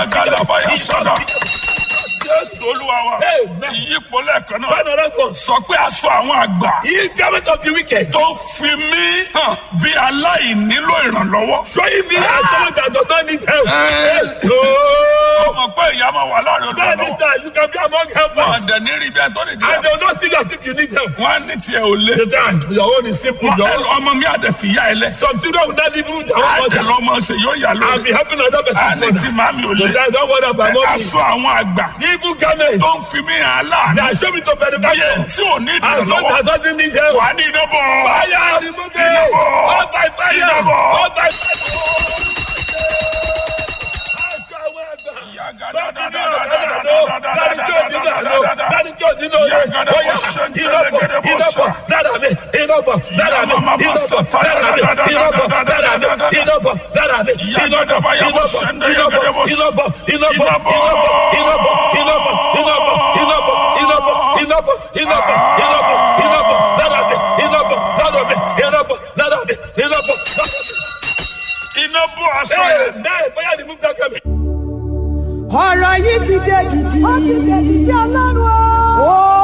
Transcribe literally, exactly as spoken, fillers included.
Galabaya Sada. Jésù Olúwa wa. Ìyípo lẹ́ẹ̀kan náà. Sọ pé aṣọ àwọn àgbà. He is garment of the wicked. Tó fi mí hàn bí aláìnílò ìrànlọ́wọ́. Showing me as someone that does not need help. Ọmọ pé ìyá máa wà láàrin olùrànlọ́wọ́. That is that you can be among helpers. Wọ́n dẹ̀ ní rí bí ẹ tó lè jẹ́. And they will not see you as if you need help. Wọ́n á ní tiẹ̀ ò lé. The time your own is simple. Your own. Ọmọ mi àdẹ̀fìyà ẹ lẹ̀. Some children will not even their own mother. Àdẹ̀lọ́mọ ṣe yóò yà lórí. I'll be helping another person's Àní mother. tí màmí ò lé. The time don't worry about money. Aṣọ àwọn àgbà. The evil garment. Tó ń fi mí hàn láàánú. That show me to benefit. Yẹn tí ò ní As long ìdìrànlọ́wọ́. as doesn't need help. Wà á ní iná bọ̀. Fire, remove it. Iná bọ̀. All by fire. Iná bọ̀. All by fire. Ọ̀rọ̀ yìí ti dé dìdì. Ó ti dé dìdì Ọlọ́run o.